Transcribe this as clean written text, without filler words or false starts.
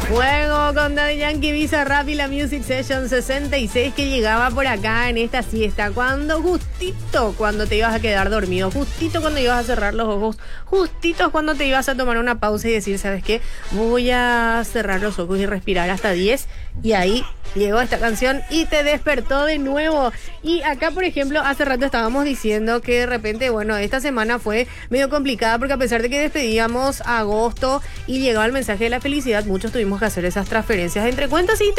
Fuego con Daddy Yankee, Bizarrap y la Music Session 66 que llegaba por acá en esta siesta. Cuando te ibas a quedar dormido, justito cuando ibas a cerrar los ojos, justito cuando te ibas a tomar una pausa y decir, ¿sabes qué? Voy a cerrar los ojos y respirar hasta 10. Y ahí llegó esta canción y te despertó de nuevo. Y acá, por ejemplo, hace rato estábamos diciendo que de repente, bueno, esta semana fue medio complicada porque a pesar de que despedíamos agosto y llegaba el mensaje de la felicidad, muchos tuvimos que hacer esas transferencias entre cuentas y